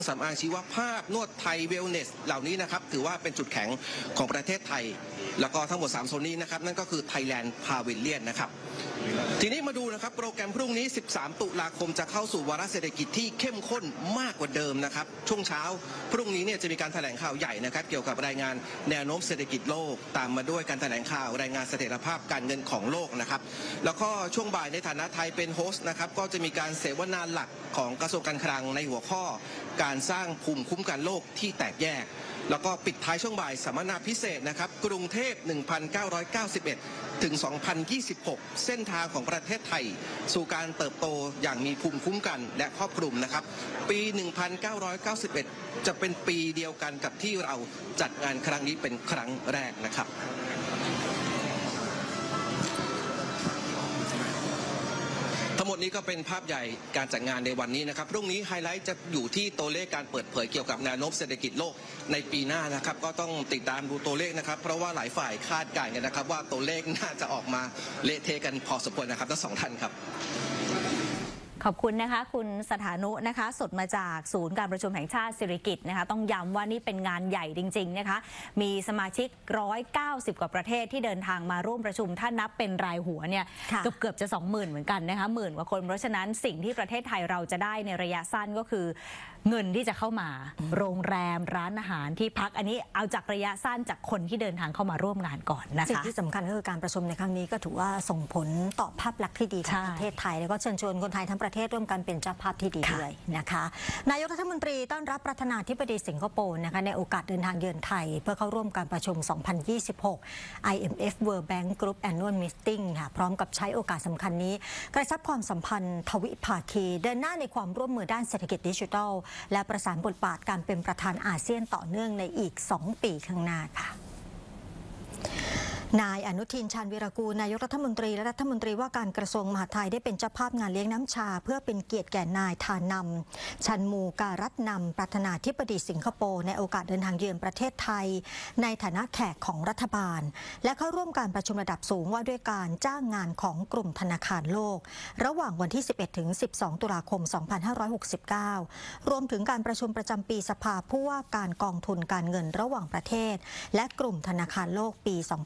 สำอางชีวภาพนวดไทยเวลเนสเหล่านี้นะครับถือว่าเป็นจุดแข็งของประเทศไทยแล้วก็ทั้งหมด3โซนนี้นะครับนั่นก็คือ Thailand Pavilion นะครับทีนี้มาดูนะครับโปรแกรมพรุ่งนี้13ตุลาคมจะเข้าสู่วาระเศรษฐกิจที่เข้มข้นมากกว่าเดิมนะครับช่วงเช้าพรุ่งนี้เนี่ยจะมีการแถลงข่าวใหญ่นะครับเกี่ยวกับรายงานแนวโน้มเศรษฐกิจโลกตามมาด้วยการแถลงข่าวรายงานเสถียรภาพการเงินของโลกนะครับแล้วก็ช่วงบ่ายในฐานะไทยเป็นโฮสต์นะครับก็จะมีการเสวนาหลักของกระทรวงการคลังในหัวข้อการสร้างภูมิคุ้มกันโลกที่แตกแยกแล้วก็ปิดท้ายช่วงบ่ายสัมมนาพิเศษนะครับกรุงเทพ 1991 ถึง 2026 เส้นทางของประเทศไทยสู่การเติบโตอย่างมีภูมิคุ้มกันและครอบคลุมนะครับปี 1991 จะเป็นปีเดียวกันกับที่เราจัดงานครั้งนี้เป็นครั้งแรกนะครับทั้งหมดนี้ก็เป็นภาพใหญ่การจัดงานในวันนี้นะครับพรุ่งนี้ไฮไลท์จะอยู่ที่ตัวเลขการเปิดเผยเกี่ยวกับแนวโน้มเศรษฐกิจโลกในปีหน้านะครับก็ต้องติดตามดูตัวเลขนะครับเพราะว่าหลายฝ่ายคาดการณ์กันนะครับว่าตัวเลขน่าจะออกมาเละเทะกันพอสมควรนะครับทั้งสองท่านครับขอบคุณนะคะคุณสถานุนะคะสดมาจากศูนย์การประชุมแห่งชาติสิริกิติ์นะคะต้องย้ำว่านี่เป็นงานใหญ่จริงๆนะคะมีสมาชิก190กว่าประเทศที่เดินทางมาร่วมประชุมถ้านับเป็นรายหัวเนี่ยเกือบจะ 20,000 เหมือนกันนะคะ10,000 กว่าคนเพราะฉะนั้นสิ่งที่ประเทศไทยเราจะได้ในระยะสั้นก็คือเงินที่จะเข้ามาโรงแรมร้านอาหารที่พักอันนี้เอาจากระยะสั้นจากคนที่เดินทางเข้ามาร่วมงานก่อนนะคะสิ่งที่สำคัญก็คือการประชุมในครั้งนี้ก็ถือว่าส่งผลต่อภาพลักษณ์ที่ดีของประเทศไทยแล้วก็เชิญชวนคนไทยทั้งประเทศร่วมกันเป็นเจ้าภาพที่ดีด้วยนะคะนายกรัฐมนตรีต้อนรับประธานาธิบดีสิงคโปร์นะคะในโอกาสเดินทางเยือนไทยเพื่อเข้าร่วมการประชุม 2026 IMF World Bank Group Annual Meeting ค่ะพร้อมกับใช้โอกาสสำคัญนี้กระชับความสัมพันธ์ทวิภาคีเดินหน้าในความร่วมมือด้านเศรษฐกิจดิจิทัลและประสานบทบาทการเป็นประธานอาเซียนต่อเนื่องในอีก2 ปีข้างหน้าค่ะนายอนุทินชาญวีรกูลนายกรัฐมนตรีและรัฐมนตรีว่าการกระทรวงมหาดไทยได้เป็นเจ้าภาพงานเลี้ยงน้ำชาเพื่อเป็นเกียรติแก่นายธานำชันมูการัตนำประธานาธิบดีสิงคโปร์ในโอกาสเดินทางเยือนประเทศไทยในฐานะแขกของรัฐบาลและเข้าร่วมการประชุมระดับสูงว่าด้วยการจ้างงานของกลุ่มธนาคารโลกระหว่างวันที่ 11 ถึง 12 ตุลาคม 2569 รวมถึงการประชุมประจำปีสภาผู้ว่าการกองทุนการเงินระหว่างประเทศและกลุ่มธนาคารโลกปี 2569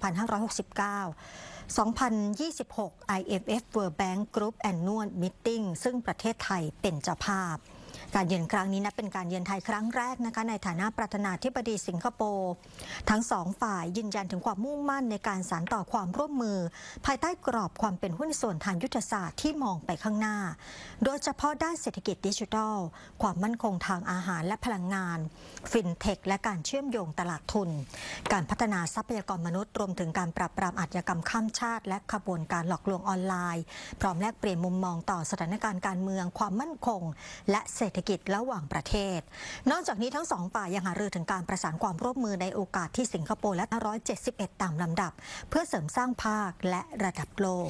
2026 IMF World Bank Group Annual Meeting ซึ่งประเทศไทยเป็นเจ้าภาพการเยือนครั้งนี้เป็นการเยือนไทยครั้งแรกนะคะในฐานะประธานาธิบดีสิงคโปร์ทั้งสองฝ่ายยืนยันถึงความมุ่งมั่นในการสานต่อความร่วมมือภายใต้กรอบความเป็นหุ้นส่วนทางยุทธศาสตร์ที่มองไปข้างหน้าโดยเฉพาะด้านเศรษฐกิจดิจิทัลความมั่นคงทางอาหารและพลังงานฟินเทคและการเชื่อมโยงตลาดทุนการพัฒนาทรัพยากรมนุษย์รวมถึงการปราบปรามอาชญากรรมข้ามชาติและขบวนการหลอกลวงออนไลน์พร้อมแลกเปลี่ยนมุมมองต่อสถานการณ์การเมืองความมั่นคงและเศรษฐกิจระหว่างประเทศนอกจากนี้ทั้งสองฝ่ายยังหารือถึงการประสานความร่วมมือในโอกาสที่สิงคโปร์และ171ตามลำดับเพื่อเสริมสร้างภาคและระดับโลก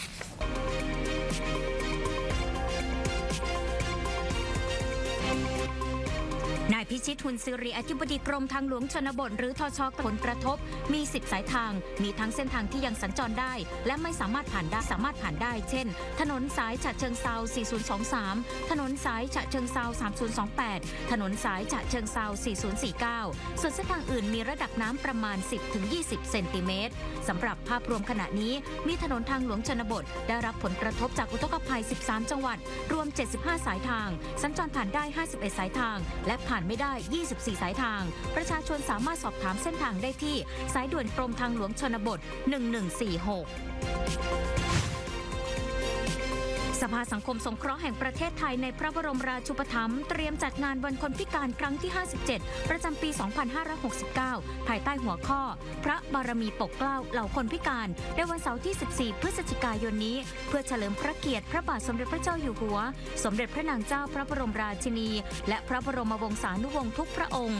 นายพิชิต หุนศิริอธิบดีกรมทางหลวงชนบทหรือทช.ผลกระทบมี10สายทางมีทั้งเส้นทางที่ยังสัญจรได้และไม่สามารถผ่านได้เช่นถนนสายฉะเชิงเทรา4023ถนนสายฉะเชิงเทรา3028ถนนสายฉะเชิงเทรา4049ส่วนเส้นทางอื่นมีระดับน้ำประมาณ 10-20 เซนติเมตรสำหรับภาพรวมขณะนี้มีถนนทางหลวงชนบทได้รับผลกระทบจากอุทกภัย13จังหวัดรวม75สายทางสัญจรผ่านได้51สายทางและผ่านไม่ได้24สายทางประชาชนสามารถสอบถามเส้นทางได้ที่สายด่วนกรมทางหลวงชนบท1146สภาสังคมสงเคราะห์แห่งประเทศไทยในพระบรมราชูปถัมภ์เตรียมจัดงานวันคนพิการครั้งที่57ประจำปี 2569 ภายใต้หัวข้อพระบารมีปกเกล้าเหล่าคนพิการในวันเสาร์ที่ 14 พฤศจิกายนนี้เพื่อเฉลิมพระเกียรติพระบาทสมเด็จพระเจ้าอยู่หัวสมเด็จพระนางเจ้าพระบรมราชินีและพระบรมวงศานุวงศ์ทุกพระองค์